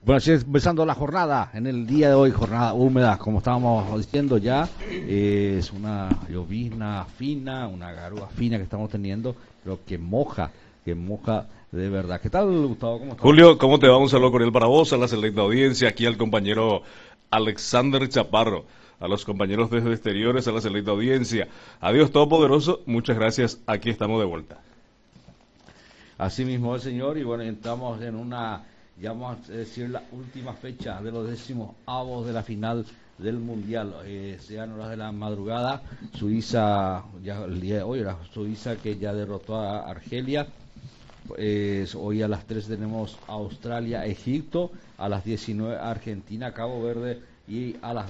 Bueno, así es, empezando la jornada en el día de hoy, jornada húmeda, como estábamos diciendo ya, es una llovizna fina, una garúa fina que estamos teniendo, pero que moja de verdad. ¿Qué tal, Gustavo? ¿Cómo estás? Julio, ¿cómo te va? Un saludo cordial para vos, a la selecta audiencia, aquí al compañero Alexander Chaparro, a los compañeros desde exteriores, a la selecta audiencia. Adiós Todopoderoso, muchas gracias, aquí estamos de vuelta. Así mismo el señor, y bueno, entramos en una, ya vamos a decir, la última fecha de los 18avos de la final del Mundial. Sean horas de la madrugada, Suiza, ya el día de hoy, era Suiza que ya derrotó a Argelia. Hoy a las 3 tenemos Australia, Egipto, a las 19 Argentina, Cabo Verde y a las